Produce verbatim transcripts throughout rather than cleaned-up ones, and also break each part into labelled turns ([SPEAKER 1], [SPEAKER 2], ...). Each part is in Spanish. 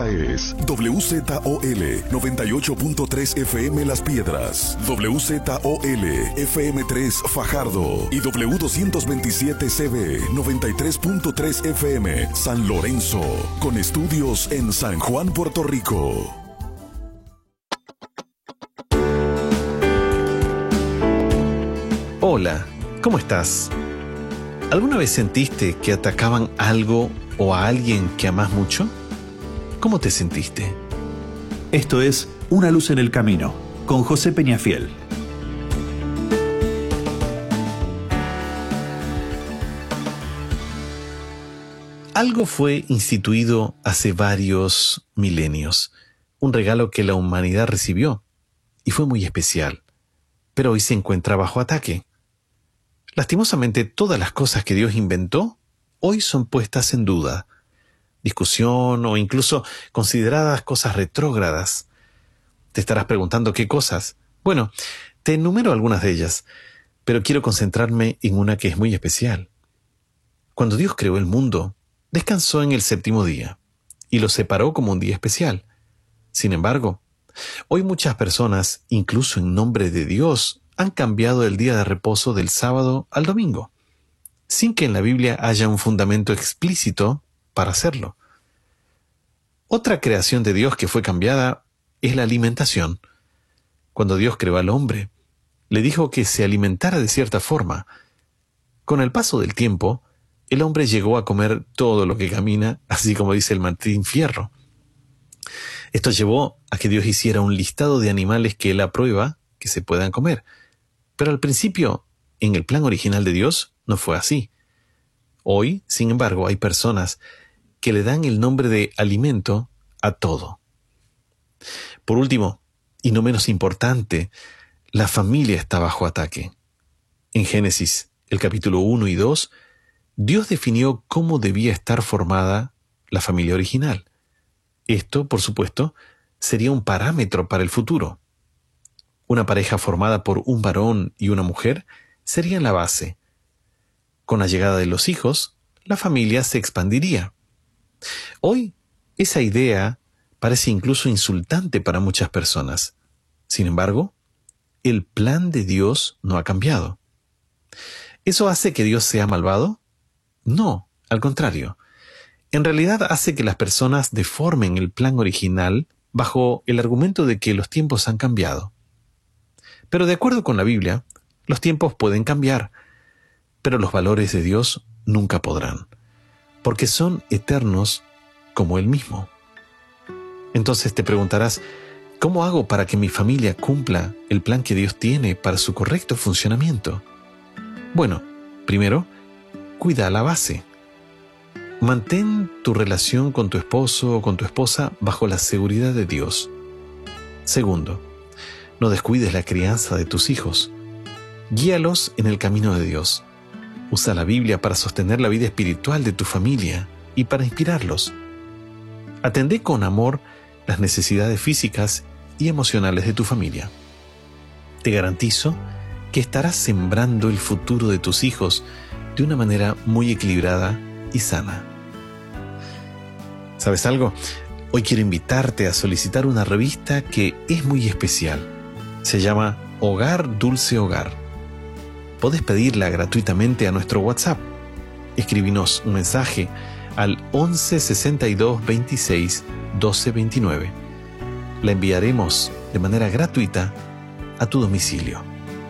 [SPEAKER 1] Esta es W Z O L noventa y ocho punto tres F M Las Piedras, W Z O L F M tres Fajardo y W doscientos veintisiete C B noventa y tres punto tres F M San Lorenzo, con estudios en San Juan, Puerto Rico.
[SPEAKER 2] Hola, ¿cómo estás? ¿Alguna vez sentiste que atacaban algo o a alguien que amás mucho? ¿Cómo te sentiste?
[SPEAKER 3] Esto es Una luz en el camino, con José Peñafiel.
[SPEAKER 2] Algo fue instituido hace varios milenios, un regalo que la humanidad recibió, y fue muy especial, pero hoy se encuentra bajo ataque. Lastimosamente, todas las cosas que Dios inventó hoy son puestas en duda, discusión o incluso consideradas cosas retrógradas. Te estarás preguntando qué cosas. Bueno, te enumero algunas de ellas, pero quiero concentrarme en una que es muy especial. Cuando Dios creó el mundo, descansó en el séptimo día y lo separó como un día especial. Sin embargo, hoy muchas personas, incluso en nombre de Dios, han cambiado el día de reposo del sábado al domingo, sin que en la Biblia haya un fundamento explícito para hacerlo. Otra creación de Dios que fue cambiada es la alimentación. Cuando Dios creó al hombre, le dijo que se alimentara de cierta forma. Con el paso del tiempo, el hombre llegó a comer todo lo que camina, así como dice el Martín Fierro. Esto llevó a que Dios hiciera un listado de animales que Él aprueba que se puedan comer. Pero al principio, en el plan original de Dios, no fue así. Hoy, sin embargo, hay personas que le dan el nombre de alimento a todo. Por último, y no menos importante, la familia está bajo ataque. En Génesis, el capítulo uno y dos, Dios definió cómo debía estar formada la familia original. Esto, por supuesto, sería un parámetro para el futuro. Una pareja formada por un varón y una mujer sería la base. Con la llegada de los hijos, la familia se expandiría. Hoy, esa idea parece incluso insultante para muchas personas. Sin embargo, el plan de Dios no ha cambiado. ¿Eso hace que Dios sea malvado? No, al contrario. En realidad hace que las personas deformen el plan original bajo el argumento de que los tiempos han cambiado. Pero de acuerdo con la Biblia, los tiempos pueden cambiar, pero los valores de Dios nunca podrán, porque son eternos como Él mismo. Entonces te preguntarás, ¿cómo hago para que mi familia cumpla el plan que Dios tiene para su correcto funcionamiento? Bueno, primero, cuida la base. Mantén tu relación con tu esposo o con tu esposa bajo la seguridad de Dios. Segundo, no descuides la crianza de tus hijos. Guíalos en el camino de Dios. Usa la Biblia para sostener la vida espiritual de tu familia y para inspirarlos. Atendé con amor las necesidades físicas y emocionales de tu familia. Te garantizo que estarás sembrando el futuro de tus hijos de una manera muy equilibrada y sana. ¿Sabes algo? Hoy quiero invitarte a solicitar una revista que es muy especial. Se llama Hogar Dulce Hogar. Podés pedirla gratuitamente a nuestro WhatsApp. Escribinos un mensaje al once sesenta y dos veintiséis doce veintinueve. La enviaremos de manera gratuita a tu domicilio.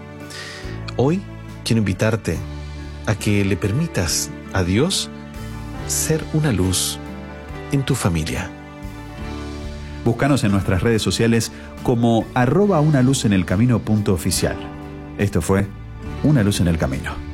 [SPEAKER 2] Hoy quiero invitarte a que le permitas a Dios ser una luz en tu familia.
[SPEAKER 3] Búscanos en nuestras redes sociales como arroba una luz en el camino punto oficial. Esto fue Una luz en el camino.